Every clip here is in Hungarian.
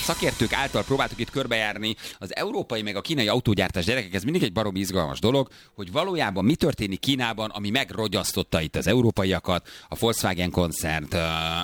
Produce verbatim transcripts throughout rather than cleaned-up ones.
szakértők által próbáltuk itt körbejárni az európai meg a kínai autógyártás, gyerekek, ez mindig egy baromi izgalmas dolog, hogy valójában mi történik Kínában, ami megrogyasztotta itt az európaiakat, a Volkswagen koncernt,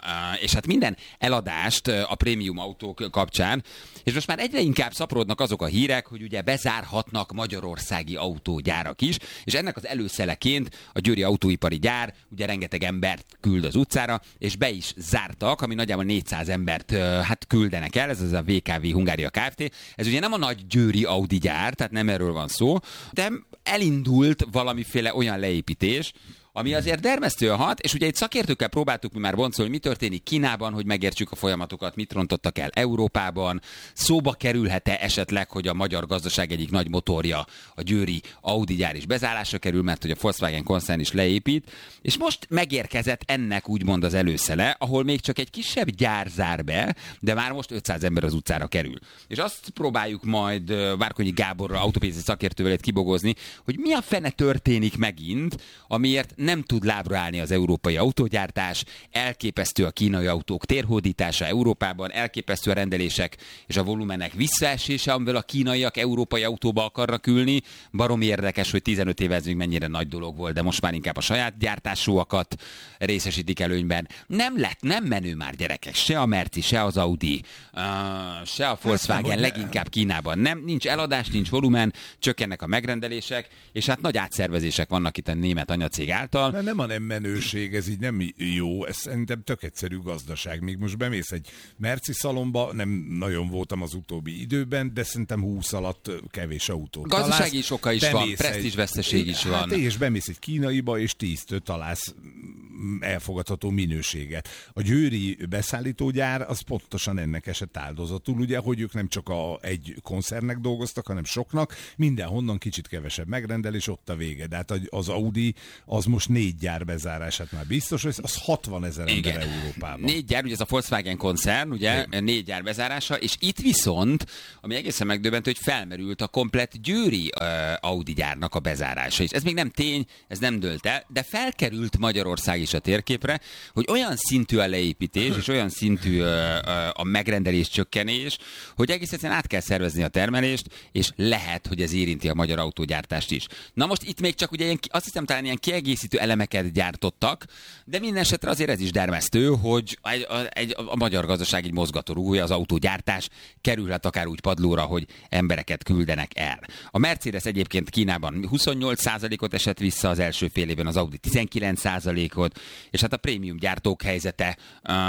és hát minden eladást a prémium autók kapcsán, és most már egyre inkább szaporodnak azok a hírek, hogy ugye bezárhatnak magyarországi autógyárak is, és ennek az előszeleként a győri autóipari gyár ugye rengeteg embert küld az utcára, és be is zártak, ami nagyjából négyszáz embert hát küldenek el, ez az a vé ká vé Hungária Kft. Ez ugye nem a nagy győri Audi gyár, tehát nem erről van szó, de elindult valamiféle olyan leépítés, ami azért dermesztően hat, és ugye itt szakértőkkel próbáltuk mi már boncolni, mi történik Kínában, hogy megértsük a folyamatokat, mit rontottak el Európában, szóba kerülhet-e esetleg, hogy a magyar gazdaság egyik nagy motorja, a győri Audi gyár is bezárásra kerül, mert hogy a Volkswagen koncern is leépít, és most megérkezett ennek úgymond az előszele, ahol még csak egy kisebb gyár zár be, de már most ötszáz ember az utcára kerül. És azt próbáljuk majd Várkonyi Gáborral, autópiaci szakértővel itt kibogozni, hogy mi a fene történik megint, amiért nem tud lábra állni az európai autógyártás, elképesztő a kínai autók térhódítása Európában, elképesztő a rendelések és a volumenek visszaesése, amivel a kínaiak európai autóba akarnak ülni. Baromi érdekes, hogy tizenöt éve ez még mennyire nagy dolog volt, de most már inkább a saját gyártásúakat részesítik előnyben. Nem lett, nem menő már, gyerekek, se a Merci, se az Audi, uh, se a Volkswagen, leginkább Kínában. Nem, nincs eladás, nincs volumen, csökkennek a megrendelések, és hát nagy átszervezések vannak itt a német anyacég által. Mert nem a nem menőség, ez így nem jó, ez szerintem tök egyszerű gazdaság. Még most bemész egy Merci szalomba, nem nagyon voltam az utóbbi időben, de szerintem húsz alatt kevés autót találsz. Gazdasági is oka is van, presztízsveszteség is van. Hát és bemész egy kínaiba, és tíztől találsz elfogadható minőséget. A győri beszállítógyár az pontosan ennek esett áldozatul, ugye, hogy ők nem csak a egy koncernek dolgoztak, hanem soknak, mindenhonnan kicsit kevesebb megrendelés, ott a vége. De hát az Audi az most négy gyár bezárását már biztos, hogy az hatvanezer ember Európában. Négy gyár, ugye ez a Volkswagen koncern, ugye, Igen. négy gyár bezárása, és itt viszont, ami egészen megdöbbentő, hogy felmerült a komplett győri uh, Audi gyárnak a bezárása is. Ez még nem tény, ez nem dőlt el, de felkerült Magyarország is a térképre, hogy olyan szintű a leépítés, és olyan szintű uh, uh, a megrendelés csökkenés, hogy egész egyszerűen át kell szervezni a termelést, és lehet, hogy ez érinti a magyar autógyártást is. Na most itt még csak ugye ilyen, azt hiszem talán ilyen kiegészítő elemeket gyártottak, de minden esetre azért ez is dermesztő, hogy egy, egy, a magyar gazdaság egy mozgatórugója, az autógyártás kerülhet akár úgy padlóra, hogy embereket küldenek el. A Mercedes egyébként Kínában huszonnyolc százalékot esett vissza az első fél évben, az Audi tizenkilenc százalékot, és hát a prémium gyártók helyzete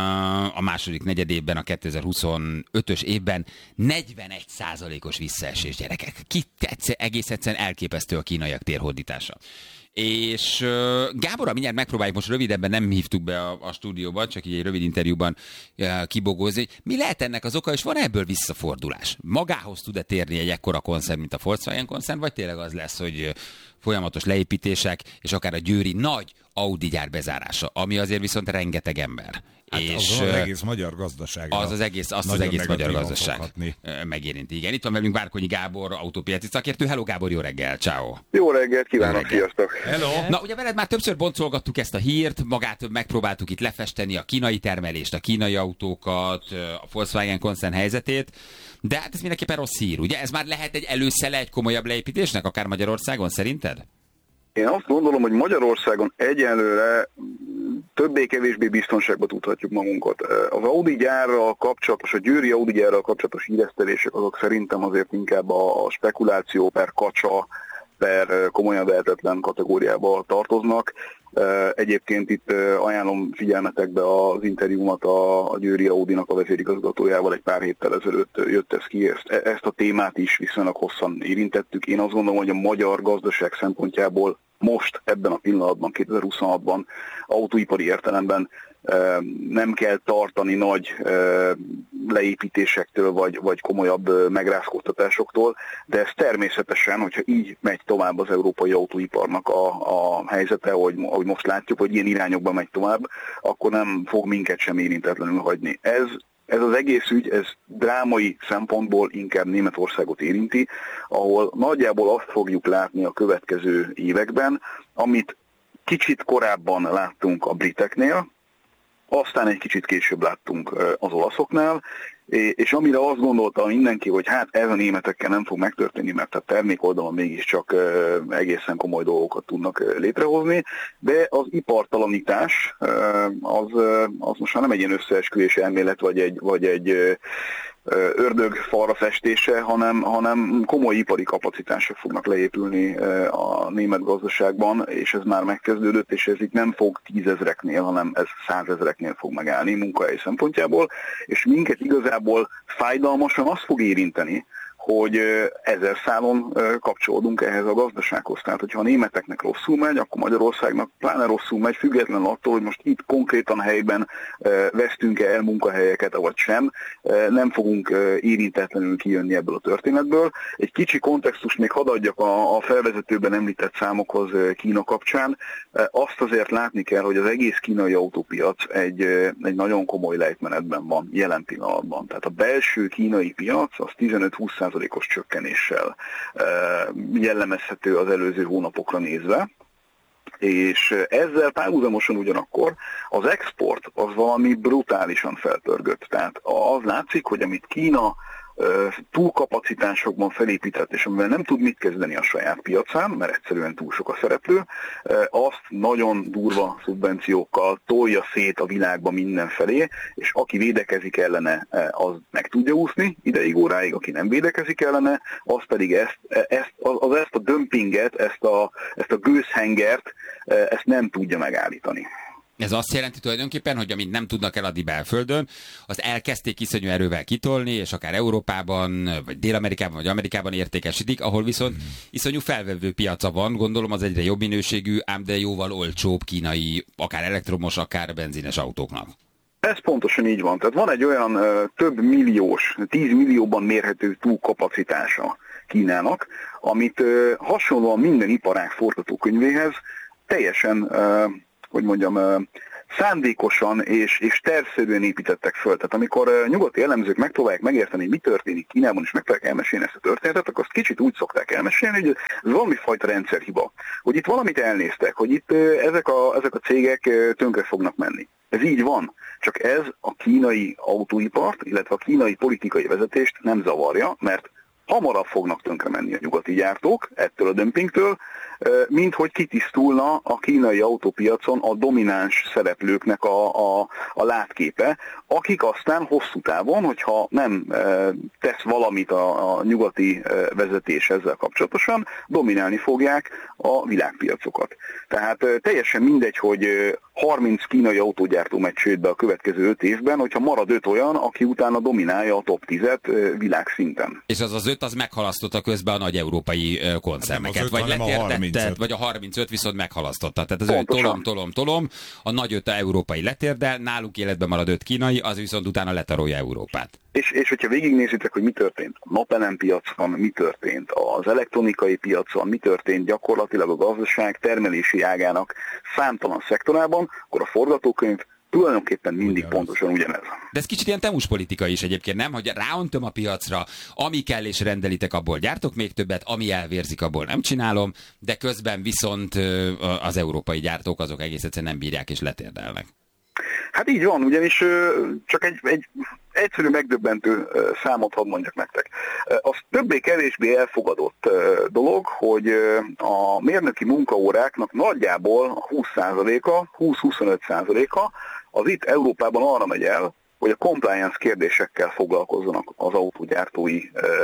a második negyedében, a kétezer-huszonötös évben negyvenegy százalékos visszaesés, gyerekek. Ki egyszer, egész egyszerűen elképesztő a kínaiak térhódítása. És uh, Gáborral mindjárt megpróbáljuk, most rövidebben nem hívtuk be a, a stúdióba, csak így egy rövid interjúban uh, kibogozni. Mi lehet ennek az oka, és van ebből visszafordulás? Magához tud-e térni egy ekkora koncern, mint a Volkswagen koncern, vagy tényleg az lesz, hogy uh, folyamatos leépítések, és akár a győri nagy Audi gyár bezárása, ami azért viszont rengeteg ember. Hát és az az egész magyar gazdaság. Az az egész, azt az egész magyar gazdaság megérinti. Igen, itt van velünk Várkonyi Gábor, autópiaci szakértő. Hello Gábor, jó reggel, ciao. Jó reggelt kívánok, sziasztok. Hello. Na, ugye veled már többször boncolgattuk ezt a hírt, magát megpróbáltuk itt lefesteni a kínai termelést, a kínai autókat, a Volkswagen koncern helyzetét, de hát ez mindenképpen rossz hír, ugye? Ez már lehet egy előszele egy komolyabb leépítésnek, akár Magyarországon, szerinted? Én azt gondolom, hogy Magyarországon egyelőre többé-kevésbé biztonságba tudhatjuk magunkat. Az Audi gyárral kapcsolatos, a győri Audi gyárral kapcsolatos híresztelések azok szerintem azért inkább a spekuláció per kacsa, per komolyan vehetetlen kategóriába tartoznak. Egyébként itt ajánlom figyelmetekbe az interjúmat a győri Audinak a vezérigazgatójával, egy pár héttel ezelőtt jött ez ki, ezt, ezt a témát is viszonylag hosszan érintettük. Én azt gondolom, hogy a magyar gazdaság szempontjából most, ebben a pillanatban, kétezer-huszonhatban autóipari értelemben nem kell tartani nagy leépítésektől, vagy, vagy komolyabb megrázkódtatásoktól, de ez természetesen, hogyha így megy tovább az európai autóiparnak a, a helyzete, ahogy, ahogy most látjuk, hogy ilyen irányokban megy tovább, akkor nem fog minket sem érintetlenül hagyni. Ez Ez az egész ügy, ez drámai szempontból inkább Németországot érinti, ahol nagyjából azt fogjuk látni a következő években, amit kicsit korábban láttunk a briteknél, aztán egy kicsit később láttunk az olaszoknál, és amire azt gondolta mindenki, hogy hát ez a németekkel nem fog megtörténni, mert a termék oldalon mégiscsak egészen komoly dolgokat tudnak létrehozni, de az ipartalanítás az, az most már nem egy ilyen összeesküvés elmélet, vagy egy, vagy egy ördög falra festése, hanem, hanem komoly ipari kapacitások fognak leépülni a német gazdaságban, és ez már megkezdődött, és ez itt nem fog tízezreknél, hanem ez százezreknél fog megállni munkahely szempontjából, és minket igazából fájdalmasan azt fog érinteni, hogy ezer szálon kapcsolódunk ehhez a gazdasághoz. Tehát, hogyha a németeknek rosszul megy, akkor Magyarországnak pláne rosszul megy, független attól, hogy most itt konkrétan helyben vesztünk-e el munkahelyeket, vagy sem, nem fogunk érintetlenül kijönni ebből a történetből. Egy kicsi kontextust még hadd adjak a felvezetőben említett számokhoz Kína kapcsán. Azt azért látni kell, hogy az egész kínai autópiac egy, egy nagyon komoly lejtmenetben van jelen pillanatban. Tehát a belső kínai piac az tizenöt-húsz százalékos csökkenéssel jellemezhető az előző hónapokra nézve, és ezzel párhuzamosan ugyanakkor az export az valami brutálisan felpörgött. Tehát az látszik, hogy amit Kína túlkapacitásokban felépített, és amivel nem tud mit kezdeni a saját piacán, mert egyszerűen túl sok a szereplő, azt nagyon durva szubvenciókkal tolja szét a világba mindenfelé, és aki védekezik ellene, az meg tudja úszni ideig, óráig, aki nem védekezik ellene, az pedig ezt, ezt, az ezt a dömpinget, ezt a, ezt a gőzhengert, ezt nem tudja megállítani. Ez azt jelenti tulajdonképpen, hogy amint nem tudnak eladni belföldön, az elkezdték iszonyú erővel kitolni, és akár Európában, vagy Dél-Amerikában, vagy Amerikában értékesítik, ahol viszont iszonyú felvevő piaca van, gondolom az egyre jobb minőségű, ám de jóval olcsóbb kínai, akár elektromos, akár benzines autóknak. Ez pontosan így van. Tehát van egy olyan ö, több milliós, tíz millióban mérhető túlkapacitása Kínának, amit ö, hasonlóan minden iparág forgatókönyvéhez teljesen ö, hogy mondjam, szándékosan és, és tervszerűen építettek föl. Tehát amikor nyugati elemzők megpróbálják megérteni, mi történik Kínában, és megpróbálják elmesélni ezt a történetet, akkor azt kicsit úgy szokták elmesélni, hogy ez valami fajta rendszerhiba. Hogy itt valamit elnéztek, hogy itt ezek a, ezek a cégek tönkre fognak menni. Ez így van. Csak ez a kínai autóipart, illetve a kínai politikai vezetést nem zavarja, mert hamarabb fognak tönkre menni a nyugati gyártók ettől a dömpingtől, mint hogy kitisztulna a kínai autópiacon a domináns szereplőknek a, a, a látképe, akik aztán hosszú távon, hogyha nem e, tesz valamit a, a nyugati e, vezetés ezzel kapcsolatosan, dominálni fogják a világpiacokat. Tehát e, teljesen mindegy, hogy e, harminc kínai autógyártó megy csődbe a következő öt évben, hogyha marad öt olyan, aki utána dominálja a top tízet e, világszinten. És az az öt, az meghalasztotta közben a nagy európai e, koncerneket, hát vagy letérdett, vagy a harmincöt viszont meghalasztotta. Tehát ez olyan tolom, tolom, tolom, a nagy öt a európai letérdel, náluk életben marad öt kínai, az viszont utána letarolja Európát. És, és hogyha végignézitek, hogy mi történt a napelem piacon, mi történt az elektronikai piacon, mi történt gyakorlatilag a gazdaság termelési ágának számtalan szektorában, akkor a forgatókönyv tulajdonképpen mindig ugyanaz. Pontosan ugyanez. De ez kicsit ilyen temus politika is egyébként, nem? Hogy ráöntöm a piacra, ami kell és rendelitek, abból gyártok még többet, ami elvérzik, abból nem csinálom, de közben viszont az európai gyártók azok egész egyszerűen nem bírják és letérdelnek. Hát így van, ugyanis csak egy, egy egyszerű megdöbbentő számot hadd mondjak nektek. Az többé-kevésbé elfogadott dolog, hogy a mérnöki munkaóráknak nagyjából a húsz százaléka, húsz-huszonöt százaléka az itt Európában arra megy el, hogy a compliance kérdésekkel foglalkozzanak az autógyártói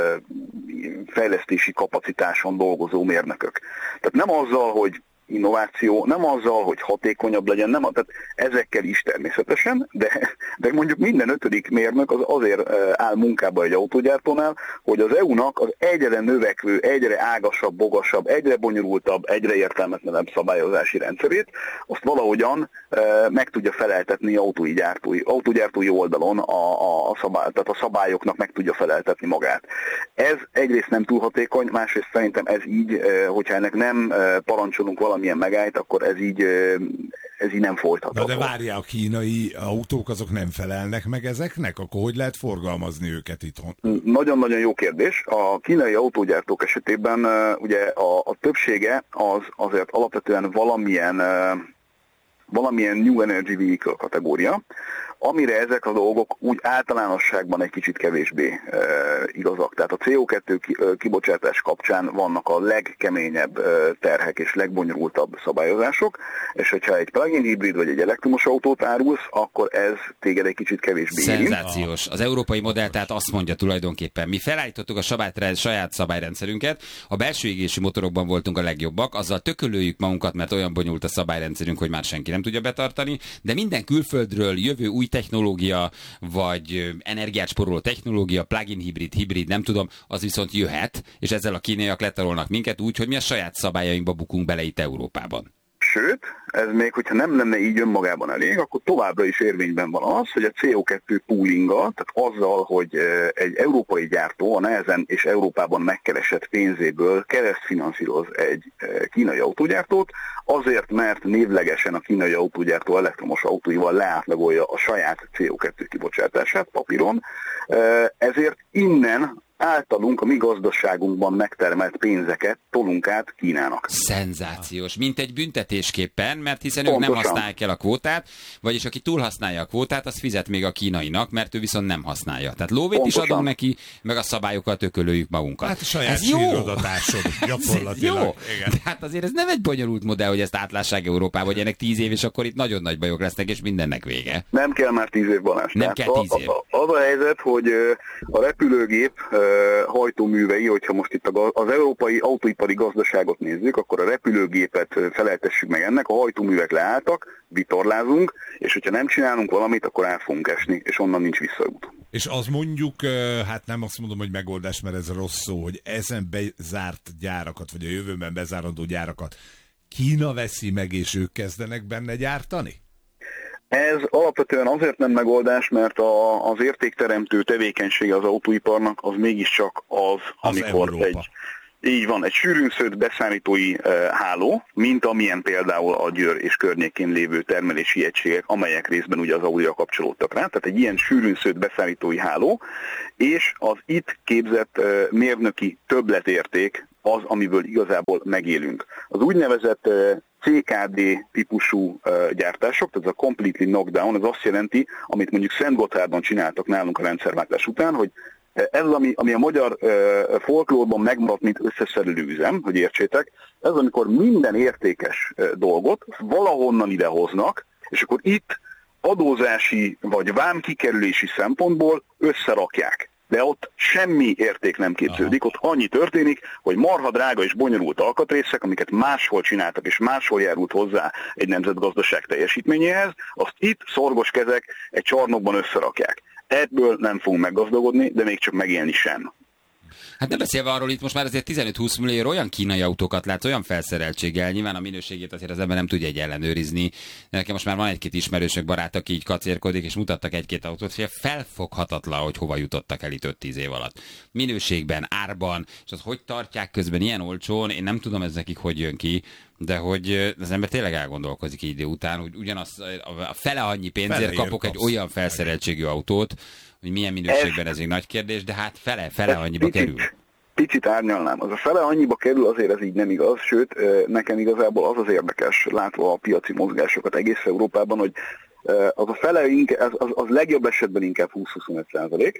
fejlesztési kapacitáson dolgozó mérnökök. Tehát nem azzal, hogy innováció, nem azzal, hogy hatékonyabb legyen, nem, tehát ezekkel is természetesen, de, de mondjuk minden ötödik mérnök az azért áll munkába egy autógyártónál, hogy az é u-nak az egyre növekvő, egyre ágasabb, bogasabb, egyre bonyolultabb, egyre értelmetlenebb szabályozási rendszerét, azt valahogyan meg tudja feleltetni autói gyártói, autógyártói oldalon a, a, szabály, tehát a szabályoknak meg tudja feleltetni magát. Ez egyrészt nem túl hatékony, másrészt szerintem ez így, hogyha ennek nem parancsolunk valamilyen megállt, akkor ez így, ez így nem folytatható. Na de várjál, a kínai autók azok nem felelnek meg ezeknek? Akkor hogy lehet forgalmazni őket itthon? Nagyon-nagyon jó kérdés. A kínai autógyártók esetében ugye a, a többsége az azért alapvetően valamilyen valamilyen New Energy Vehicle kategória, amire ezek a dolgok úgy általánosságban egy kicsit kevésbé e, igazak. Tehát a cé o kettő kibocsátás kapcsán vannak a legkeményebb e, terhek és legbonyolultabb szabályozások, és hogyha egy plug-in hibrid vagy egy elektromos autót árulsz, akkor ez téged egy kicsit kevésbé érint. Szenzációs. Az európai modell tehát azt mondja tulajdonképpen, mi felállítottuk a sabályt, saját szabályrendszerünket, a belső égési motorokban voltunk a legjobbak, azzal tökölőjük magunkat, mert olyan bonyolult a szabályrendszerünk, hogy már senki nem tudja betartani, de minden külföldről jövő új technológia, vagy energiát spóroló technológia, plug-in hibrid, hibrid, nem tudom, az viszont jöhet, és ezzel a kínaiak letarolnak minket úgy, hogy mi a saját szabályainkba bukunk bele itt Európában. Sőt, ez még, hogyha nem lenne így önmagában elég, akkor továbbra is érvényben van az, hogy a cé o kettő poolinga, tehát azzal, hogy egy európai gyártó a nehezen és Európában megkeresett pénzéből keresztfinanszíroz egy kínai autógyártót, azért, mert névlegesen a kínai autógyártó elektromos autóival leátlagolja a saját cé o kettő kibocsátását papíron, ezért innen általunk a mi gazdaságunkban megtermelt pénzeket tolunk át Kínának. Szenzációs. Mint egy büntetésképpen, mert hiszen Pontosan. ők nem használják el a kvótát, vagyis aki túlhasználja a kvótát, az fizet még a kínainak, mert ő viszont nem használja. Tehát lóvét Pontosan. is adunk neki, meg a szabályokkal tökölőjük magunkat. Hát a saját ez jó. sírodatásod gyakorlatilag. Jó. De hát azért ez nem egy bonyolult modell, hogy ezt átlássák Európában, hogy ennek tíz év, és akkor itt nagyon nagy bajok lesznek, és mindennek vége. Nem kell már tíz év, Balázs. Nem kell tíz év. Az a helyzet, hogy a repülőgép hajtóművei, hogyha most itt az európai autóipari gazdaságot nézzük, akkor a repülőgépet feleltessük meg ennek, a hajtóművek leálltak, vitorlázunk, és hogyha nem csinálunk valamit, akkor át fogunk esni, és onnan nincs visszaút. És az mondjuk, hát nem azt mondom, hogy megoldás, mert ez rossz szó, hogy ezen bezárt gyárakat, vagy a jövőben bezárandó gyárakat Kína veszi meg, és ők kezdenek benne gyártani? Ez alapvetően azért nem megoldás, mert a, az értékteremtő tevékenysége az autóiparnak az mégiscsak az, az amikor Európa. egy így van, egy sűrűn szőtt beszállítói e, háló, mint amilyen például a Győr és környékén lévő termelési egységek, amelyek részben ugye az Audira kapcsolódtak rá, tehát egy ilyen sűrűn szőtt beszállítói háló, és az itt képzett e, mérnöki többletérték az, amiből igazából megélünk. Az úgynevezett e, cé ká dé típusú uh, gyártások, tehát ez a completely knockdown, ez azt jelenti, amit mondjuk Szentgotthardon csináltak nálunk a rendszerváltás után, hogy ez, ami, ami a magyar uh, folklórban megmaradt, mint összeszerelő üzem, hogy értsétek, ez amikor minden értékes uh, dolgot valahonnan idehoznak, és akkor itt adózási vagy vámkikerülési szempontból összerakják. De ott semmi érték nem képződik, ott annyi történik, hogy marha drága és bonyolult alkatrészek, amiket máshol csináltak, és máshol járult hozzá egy nemzetgazdaság teljesítményéhez, azt itt szorgos kezek egy csarnokban összerakják. Ebből nem fogunk meggazdagodni, de még csak megélni sem. Hát nem beszélve arról, itt most már azért tizenöt-húsz millió olyan kínai autókat látsz, olyan felszereltséggel, nyilván a minőségét azért az ember nem tudja egy ellenőrizni. Nekem most már van egy-két ismerősök, barát, aki így kacérkodik, és mutattak egy-két autót, hogy felfoghatatlan, hogy hova jutottak el itt öt-tíz év alatt. Minőségben, árban, és az hogy tartják közben ilyen olcsón, én nem tudom ez nekik hogy jön ki, de hogy az ember tényleg elgondolkozik így idő után, hogy ugyanaz a fele annyi pénzért Feleért kapok kapsz. egy olyan felszereltségű autót, hogy milyen minőségben ez egy nagy kérdés, de hát fele, fele annyiba picit, kerül. Picit árnyalnám. Az a fele annyiba kerül, azért ez így nem igaz, sőt, nekem igazából az az érdekes, látva a piaci mozgásokat egész Európában, hogy az a fele az, az, az legjobb esetben inkább húsz-huszonöt százalék,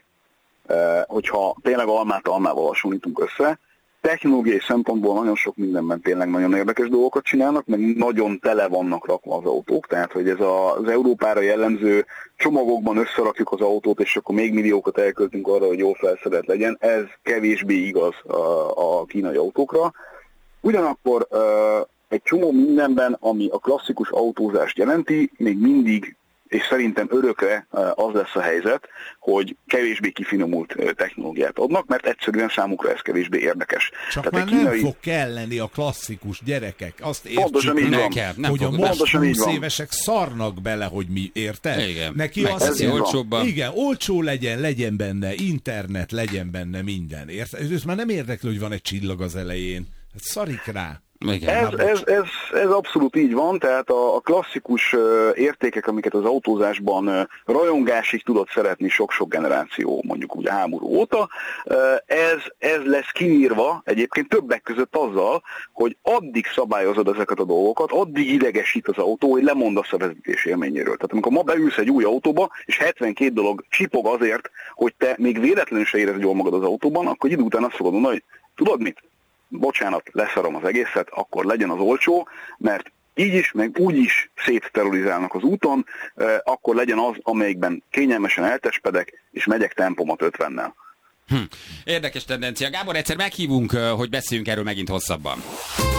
hogyha tényleg almát almával hasonlítunk össze. Technológiai szempontból nagyon sok mindenben tényleg nagyon érdekes dolgokat csinálnak, meg nagyon tele vannak rakva az autók, tehát hogy ez az Európára jellemző csomagokban összerakjuk az autót, és akkor még milliókat elköltünk arra, hogy jól felszerelt legyen, ez kevésbé igaz a, a kínai autókra. Ugyanakkor egy csomó mindenben, ami a klasszikus autózást jelenti, még mindig, és szerintem örökre az lesz a helyzet, hogy kevésbé kifinomult technológiát adnak, mert egyszerűen számukra ez kevésbé érdekes. Csak Tehát már kínai... nem fog kelleni a klasszikus gyerekek. Azt Pontosan így értsük, van. Kell, nem hogy a fog- most Pontosan így húsz van. évesek szarnak bele, hogy mi, érted? Igen. Neki Megteszi azt így van. olcsóbban. igen, olcsó legyen, legyen benne internet, legyen benne minden. Érted? Ez már nem érdekli, hogy van egy csillag az elején. Hát szarik rá. Igen, ez, ez, ez, ez abszolút így van, tehát a, a klasszikus értékek, amiket az autózásban rajongásig tudott szeretni sok-sok generáció, mondjuk úgy háború óta, ez, ez lesz kiírva egyébként többek között azzal, hogy addig szabályozod ezeket a dolgokat, addig idegesít az autó, hogy lemondasz a vezetés élményéről. Tehát amikor ma beülsz egy új autóba, és hetvenkét dolog csipog azért, hogy te még véletlenül se érezd jól magad az autóban, akkor idő után azt fogod mondani, hogy tudod mit? Bocsánat, leszarom az egészet, akkor legyen az olcsó, mert így is, meg úgy is szétterrorizálnak az úton, akkor legyen az, amelyikben kényelmesen eltespedek, és megyek tempomat ötvennel. Hm. Érdekes tendencia. Gábor, egyszer meghívunk, hogy beszéljünk erről megint hosszabban.